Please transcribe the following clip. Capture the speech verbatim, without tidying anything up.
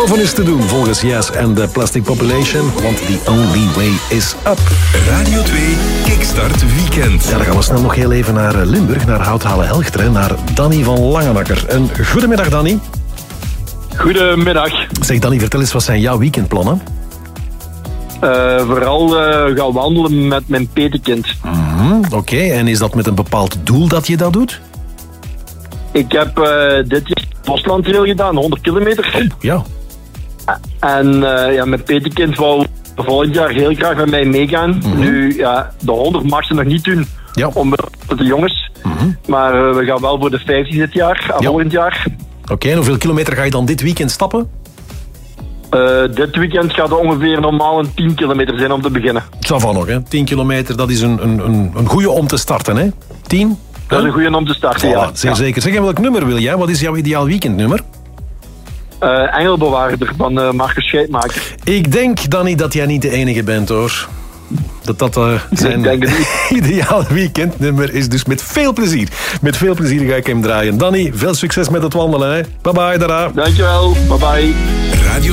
Boven is te doen volgens Yes and the Plastic Population, want the only way is up. Radio twee Kickstart Weekend. Ja, dan gaan we snel nog heel even naar Limburg, naar Houthalen-Helchteren, naar Danny van Langenakker. Een goedemiddag, Danny. Goedemiddag. Zeg Danny, vertel eens, wat zijn jouw weekendplannen? Uh, vooral uh, gaan wandelen met mijn petekind. Mm-hmm, Oké, okay. En is dat met een bepaald doel dat je dat doet? Ik heb uh, dit jaar Boslandtrail gedaan, honderd kilometer. Oh, ja. En uh, ja, mijn petekind wou volgend jaar heel graag met mij meegaan. Mm-hmm. Nu, ja, de honderd mag ze nog niet doen, ja. Omwille van de jongens. Mm-hmm. Maar uh, we gaan wel voor de vijftien dit jaar, ja. volgend jaar. Oké, okay, en hoeveel kilometer ga je dan dit weekend stappen? Uh, dit weekend gaat het ongeveer normaal een tien kilometer zijn om te beginnen. Ça va nog, hè? tien kilometer, dat is een, een, een goede om te starten, hè? tien? Dat is een goede om te starten, voilà, ja. Zeer ja. zeker. Zeg, en welk nummer wil jij? Wat is jouw ideaal weekendnummer? Uh, Engelbewaarder van uh, Marcus Scheidmaker. Ik denk, Danny, dat jij niet de enige bent, hoor. Dat dat uh, zijn ideaal weekendnummer is. Dus met veel plezier. Met veel plezier ga ik hem draaien. Danny, veel succes met het wandelen, hè. Bye bye, dara. Dankjewel, bye bye.